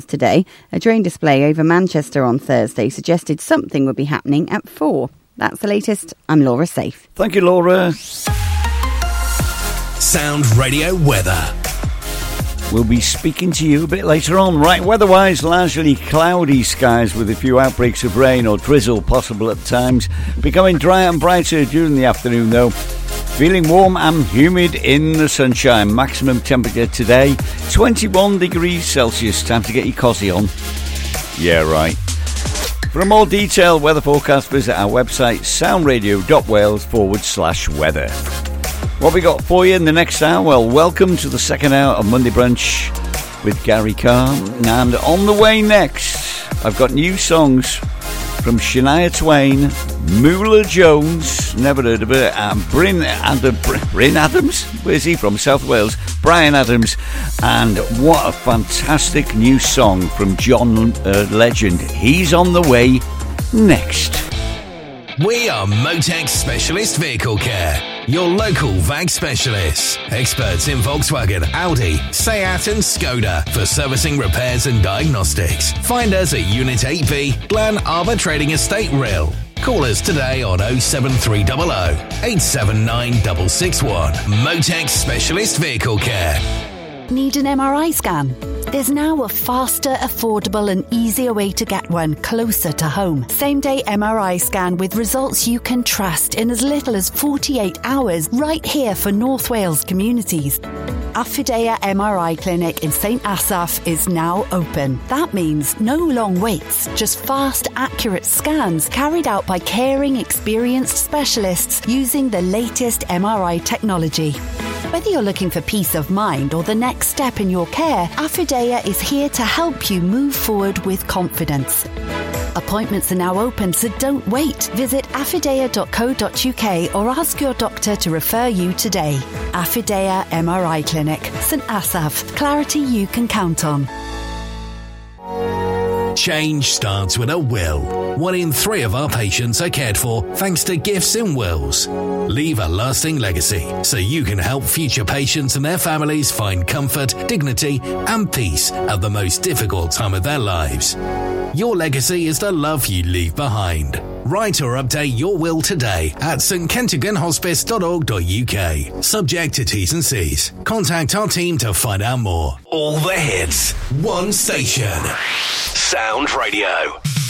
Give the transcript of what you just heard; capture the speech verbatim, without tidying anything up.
chance today. A drone display over Manchester on Thursday suggested something would be happening at four. That's the latest. I'm Laura Safe. Thank you, Laura. Sound Radio weather. We'll be speaking to you a bit later on. Right, weather-wise, largely cloudy skies with a few outbreaks of rain or drizzle possible at times. Becoming drier and brighter during the afternoon, though. Feeling warm and humid in the sunshine. Maximum temperature today, twenty-one degrees Celsius. Time to get your cosy on. Yeah, right. For a more detailed weather forecast, visit our website, soundradio.wales forward slash weather. What we got for you in the next hour? Well, welcome to the second hour of Monday Brunch with Gary Carr. And on the way next, I've got new songs from Shania Twain, Moolah Jones, never heard of her, and Bryn, Adam, Bryn Adams? Where's he from? South Wales. Brian Adams. And what a fantastic new song from John uh, Legend. He's on the way next. We are Motec Specialist Vehicle Care, your local V A G specialists. Experts in Volkswagen, Audi, Seat and Skoda for servicing, repairs and diagnostics. Find us at Unit eight B, Glen Arbor Trading Estate, Rhyl. Call us today on oh seven three hundred, eight seven nine six six one. Motec Specialist Vehicle Care. Need an M R I scan? There's now a faster, affordable and easier way to get one closer to home. Same-day M R I scan with results you can trust in as little as forty-eight hours right here for North Wales communities. Affidea M R I Clinic in St Asaph is now open. That means no long waits, just fast, accurate scans carried out by caring, experienced specialists using the latest M R I technology. Whether you're looking for peace of mind or the next step in your care, Affidea is here to help you move forward with confidence. Appointments are now open, so don't wait. Visit affidea dot co dot uk or ask your doctor to refer you today. Affidea M R I Clinic, St Asaph. Clarity you can count on. Change starts with a will. One in three of our patients are cared for thanks to Gifts in Wills. Leave a lasting legacy so you can help future patients and their families find comfort, dignity and peace at the most difficult time of their lives. Your legacy is the love you leave behind. Write or update your will today at st kentigern hospice dot org dot uk. Subject to T's and C's. Contact our team to find out more. All the hits. One station. Sound Radio.